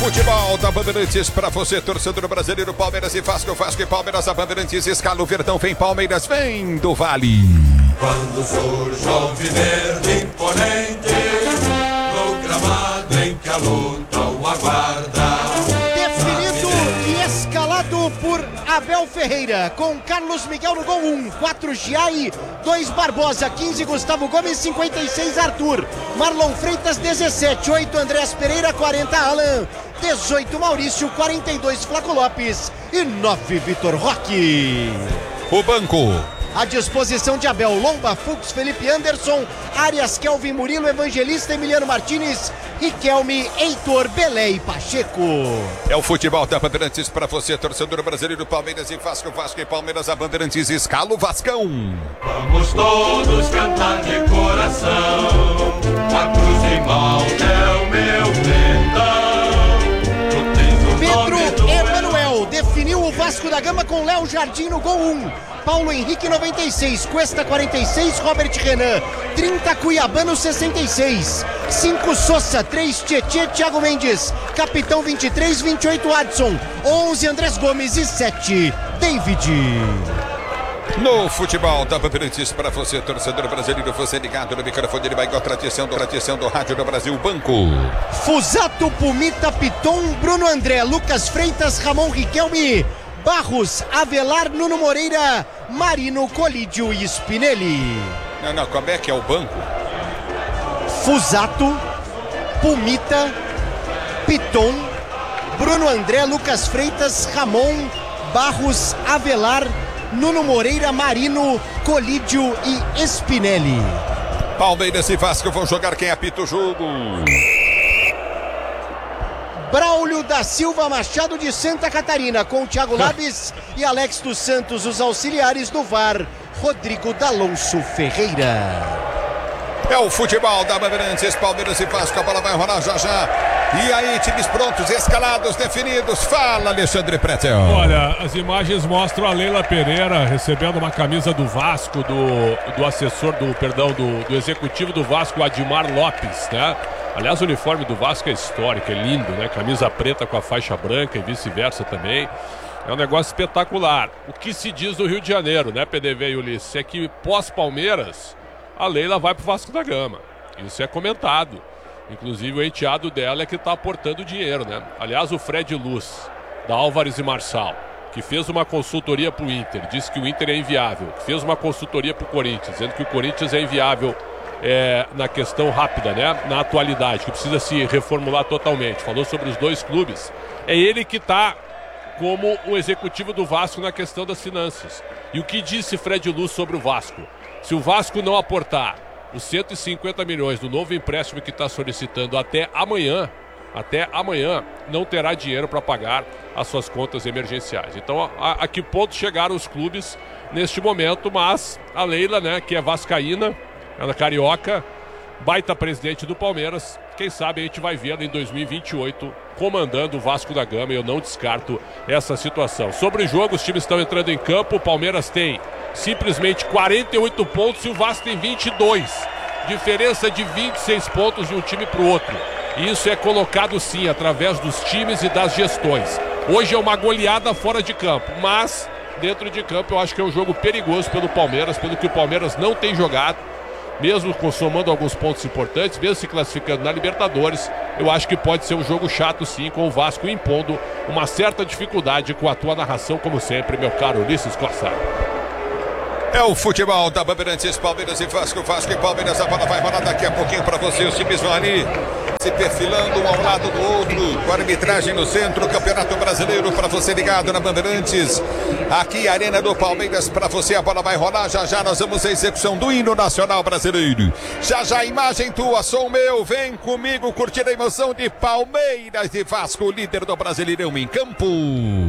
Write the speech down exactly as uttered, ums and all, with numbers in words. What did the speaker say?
futebol da Bandeirantes pra você, torcedor brasileiro, Palmeiras e Vasco, Vasco e Palmeiras, a Bandeirantes escala o Verdão, vem Palmeiras, vem do Vale. Quando surge o alviverde imponente, no gramado em que a luta o aguarda. Definido e escalado por Abel Ferreira, com Carlos Miguel no gol um, quatro Giai, dois Barbosa, quinze Gustavo Gomes, cinquenta e seis Arthur, Marlon Freitas dezessete, oito Andrés Pereira, quarenta Alan, dezoito Maurício, quarenta e dois Flaco Lopes e nove Vitor Roque. O banco À disposição de Abel, Lomba, Fux, Felipe Anderson, Arias, Kelvin, Murilo, Evangelista, Emiliano Martinez, Riquelme, Heitor, Belé e Pacheco. É o futebol da Bandeirantes pra você, torcedor brasileiro, Palmeiras e Vasco, Vasco e Palmeiras, a Bandeirantes escala o Vascão. Vamos todos cantar de coração, a cruz em malta é o meu pendão. Pedro Emanuel definiu o Vasco da Gama com Léo Jardim no gol um. Paulo Henrique noventa e seis, Cuesta quarenta e seis, Robert Renan trinta, Cuiabano sessenta e seis, cinco Sousa, três Tietê, Thiago Mendes, Capitão vinte e três, vinte e oito Adson, onze Andrés Gomes e sete David. No futebol da Bandeirantes para você, torcedor brasileiro, você ligado no microfone, ele vai com a tradição, do, tradição do rádio do Brasil, banco. Fusato, Pumita, Piton, Bruno André, Lucas Freitas, Ramon Riquelme, Barros, Avelar, Nuno Moreira, Marino, Colídio e Spinelli. Não, não, como é que é o banco? Fusato, Pumita, Piton, Bruno André, Lucas Freitas, Ramon, Barros, Avelar, Nuno Moreira, Marino, Colídio e Spinelli. Palmeiras e Vasco vão jogar, quem apita o jogo? Braulio da Silva Machado de Santa Catarina, com Thiago Labes e Alex dos Santos, os auxiliares do V A R, Rodrigo D'Alonso Ferreira. É o futebol da Bandeirantes, Palmeiras e Vasco, a bola vai rolar já já. E aí, times prontos, escalados, definidos. Fala, Alexandre Pretel. Olha, as imagens mostram a Leila Pereira recebendo uma camisa do Vasco, do, do assessor, do perdão, do, do executivo do Vasco, Admar Lopes, né? Aliás, o uniforme do Vasco é histórico, é lindo, né? Camisa preta com a faixa branca e vice-versa também. É um negócio espetacular. O que se diz do Rio de Janeiro, né, P D V e Ulisses? É que pós-Palmeiras, a Leila vai pro Vasco da Gama. Isso é comentado. Inclusive o enteado dela é que está aportando dinheiro, né? Aliás, o Fred Luz, da Álvares e Marçal, que fez uma consultoria pro Inter, disse que o Inter é inviável. Fez uma consultoria pro Corinthians, dizendo que o Corinthians é inviável. É, na questão rápida, né? Na atualidade, que precisa se reformular totalmente. Falou sobre os dois clubes. É ele que está como o executivo do Vasco na questão das finanças. E o que disse Fred Luz sobre o Vasco? Se o Vasco não aportar os cento e cinquenta milhões do novo empréstimo que está solicitando até amanhã, até amanhã, não terá dinheiro para pagar as suas contas emergenciais. Então, a, a que ponto chegaram os clubes neste momento? Mas a Leila, né, que é vascaína, ela é carioca, baita presidente do Palmeiras. Quem sabe a gente vai vê-la em dois mil e vinte e oito comandando o Vasco da Gama, e eu não descarto essa situação. Sobre o jogo, os times estão entrando em campo. O Palmeiras tem simplesmente quarenta e oito pontos e o Vasco tem vinte e dois. Diferença de vinte e seis pontos de um time para o outro. E isso é colocado sim através dos times e das gestões. Hoje é uma goleada fora de campo, mas dentro de campo eu acho que é um jogo perigoso pelo Palmeiras, pelo que o Palmeiras não tem jogado. Mesmo somando alguns pontos importantes, mesmo se classificando na Libertadores, eu acho que pode ser um jogo chato sim, com o Vasco impondo uma certa dificuldade com a tua narração, como sempre, meu caro Ulisses Costa. É o futebol da Bandeirantes, Palmeiras e Vasco, Vasco e Palmeiras, a bola vai rolar daqui a pouquinho para você, os times vão ali se perfilando um ao lado do outro, com a arbitragem no centro, Campeonato Brasileiro para você ligado na Bandeirantes, aqui Arena do Palmeiras para você, a bola vai rolar, já já nós vamos à execução do hino nacional brasileiro, já já imagem tua, som meu, vem comigo curtir a emoção de Palmeiras e Vasco, líder do Brasileirão em campo.